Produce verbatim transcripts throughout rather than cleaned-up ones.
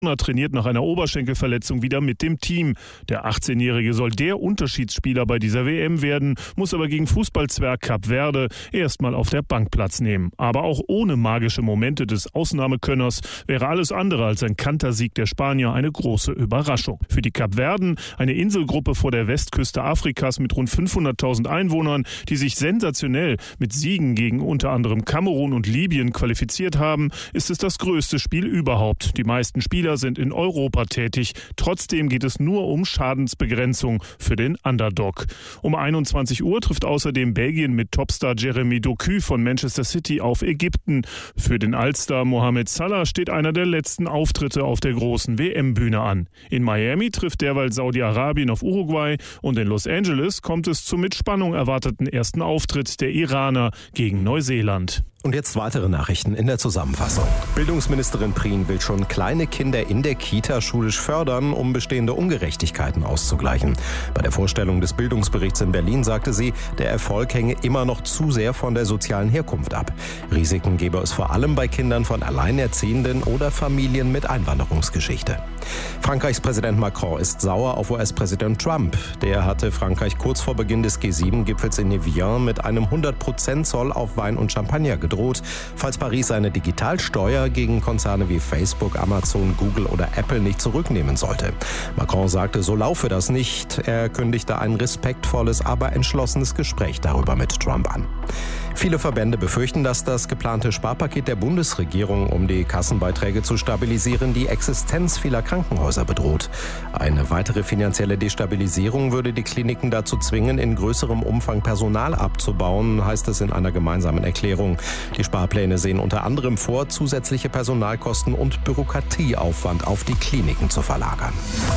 trainiert nach einer Oberschenkelverletzung wieder mit dem Team. Der achtzehnjährige soll der Unterschiedsspieler bei dieser W M werden, muss aber gegen Fußballzwerg Kap Verde erstmal auf der Bank Platz nehmen. Aber auch ohne magische Momente des Ausnahmekönners wäre alles andere als ein Kantersieg der Spanier eine große Überraschung. Für die Kapverden, eine Inselgruppe vor der Westküste Afrikas mit rund fünfhunderttausend Einwohnern, die sich sensationell mit Siegen gegen unter anderem Kamerun und Libyen qualifiziert haben, ist es das größte Spiel überhaupt. Die meisten Spieler sind in Europa tätig. Trotzdem geht es nur um Schadensbegrenzung für den Underdog. Um einundzwanzig Uhr trifft außerdem Belgien mit Topstar Jeremy Doku von Manchester City auf Ägypten. Für den Altstar Mohamed Salah steht einer der letzten Auftritte auf der großen W M-Bühne an. In Miami trifft derweil Saudi-Arabien auf Uruguay und in Los Angeles kommt es zum mit Spannung erwarteten ersten Auftritt der Iraner gegen Neuseeland. Und jetzt weitere Nachrichten in der Zusammenfassung. Bildungsministerin Prien will schon kleine Kinder in der Kita schulisch fördern, um bestehende Ungerechtigkeiten auszugleichen. Bei der Vorstellung des Bildungsberichts in Berlin sagte sie, der Erfolg hänge immer noch zu sehr von der sozialen Herkunft ab. Risiken gebe es vor allem bei Kindern von Alleinerziehenden oder Familien mit Einwanderungsgeschichte. Frankreichs Präsident Macron ist sauer auf U S-Präsident Trump. Der hatte Frankreich kurz vor Beginn des G sieben Gipfels in Evian mit einem hundert Prozent Zoll auf Wein und Champagner gedroht. droht, falls Paris seine Digitalsteuer gegen Konzerne wie Facebook, Amazon, Google oder Apple nicht zurücknehmen sollte. Macron sagte, so laufe das nicht. Er kündigte ein respektvolles, aber entschlossenes Gespräch darüber mit Trump an. Viele Verbände befürchten, dass das geplante Sparpaket der Bundesregierung, um die Kassenbeiträge zu stabilisieren, die Existenz vieler Krankenhäuser bedroht. Eine weitere finanzielle Destabilisierung würde die Kliniken dazu zwingen, in größerem Umfang Personal abzubauen, heißt es in einer gemeinsamen Erklärung. Die Sparpläne sehen unter anderem vor, zusätzliche Personalkosten und Bürokratieaufwand auf die Kliniken zu verlagern.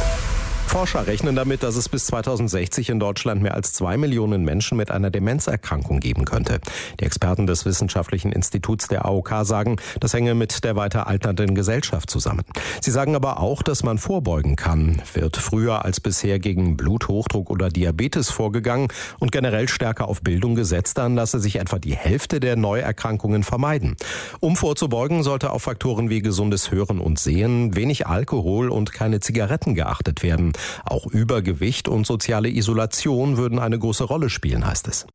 Forscher rechnen damit, dass es bis zweitausendsechzig in Deutschland mehr als zwei Millionen Menschen mit einer Demenzerkrankung geben könnte. Die Experten des Wissenschaftlichen Instituts der A O K sagen, das hänge mit der weiter alternden Gesellschaft zusammen. Sie sagen aber auch, dass man vorbeugen kann. Wird früher als bisher gegen Bluthochdruck oder Diabetes vorgegangen und generell stärker auf Bildung gesetzt, dann lasse sich etwa die Hälfte der Neuerkrankungen vermeiden. Um vorzubeugen, sollte auf Faktoren wie gesundes Hören und Sehen, wenig Alkohol und keine Zigaretten geachtet werden. Auch Übergewicht und soziale Isolation würden eine große Rolle spielen, heißt es.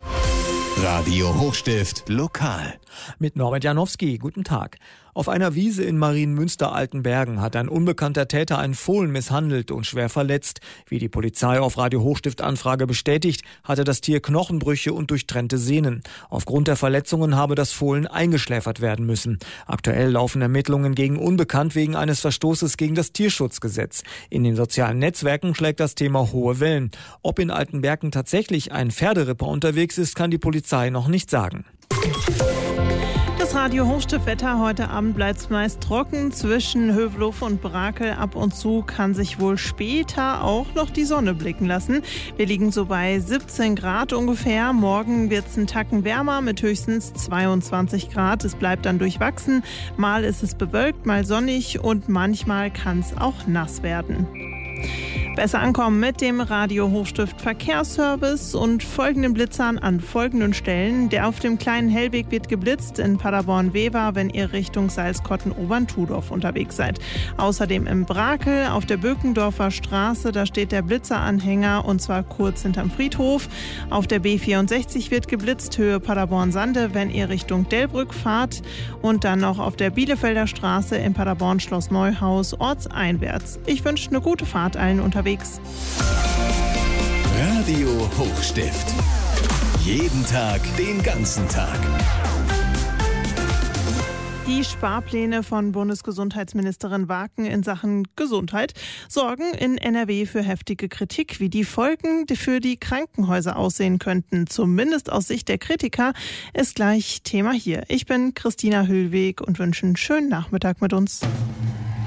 Radio Hochstift lokal. Mit Norbert Janowski, guten Tag. Auf einer Wiese in Marienmünster-Altenbergen hat ein unbekannter Täter ein Fohlen misshandelt und schwer verletzt. Wie die Polizei auf Radio Hochstift Anfrage bestätigt, hatte das Tier Knochenbrüche und durchtrennte Sehnen. Aufgrund der Verletzungen habe das Fohlen eingeschläfert werden müssen. Aktuell laufen Ermittlungen gegen Unbekannt wegen eines Verstoßes gegen das Tierschutzgesetz. In den sozialen Netzwerken schlägt das Thema hohe Wellen. Ob in Altenbergen tatsächlich ein Pferderipper unterwegs ist, kann die Polizei noch nicht sagen. Das Radio Hochstift-Wetter heute Abend bleibt meist trocken. Zwischen Hövelhof und Brakel ab und zu kann sich wohl später auch noch die Sonne blicken lassen. Wir liegen so bei siebzehn Grad ungefähr. Morgen wird es einen Tacken wärmer mit höchstens zweiundzwanzig Grad. Es bleibt dann durchwachsen. Mal ist es bewölkt, mal sonnig und manchmal kann es auch nass werden. Besser ankommen mit dem Radio Hochstift Verkehrsservice und folgenden Blitzern an folgenden Stellen. Der auf dem kleinen Hellweg wird geblitzt in Paderborn-Weber, wenn ihr Richtung Salzkotten-Oberntudorf unterwegs seid. Außerdem im Brakel auf der Bökendorfer Straße, da steht der Blitzeranhänger und zwar kurz hinterm Friedhof. Auf der B vierundsechzig wird geblitzt, Höhe Paderborn-Sande, wenn ihr Richtung Delbrück fahrt. Und dann noch auf der Bielefelder Straße in Paderborn-Schloss Neuhaus ortseinwärts. Ich wünsche eine gute Fahrt allen unterwegs. Radio Hochstift. Jeden Tag, den ganzen Tag. Die Sparpläne von Bundesgesundheitsministerin Waken in Sachen Gesundheit sorgen in N R W für heftige Kritik, wie die Folgen für die Krankenhäuser aussehen könnten. Zumindest aus Sicht der Kritiker ist gleich Thema hier. Ich bin Christina Hüllweg und wünsche einen schönen Nachmittag mit uns.